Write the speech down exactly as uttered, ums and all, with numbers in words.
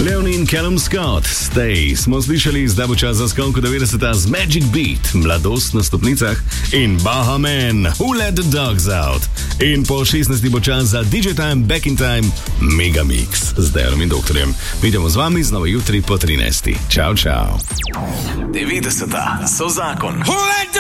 Leon in Callum Scott, Stay, smo slišali, zdaj bo čas za skok v devetdeseta z Magic Beat, Mladost na stopnicah in Baha Man, Who Let the Dogs Out. In po šestnajsti bo čas za D J Time, Back in Time, Megamix z Dejanom in doktorjem. Vidimo z vami znova jutri po trinajsti. Čau, čau. devetdeseta so zakon.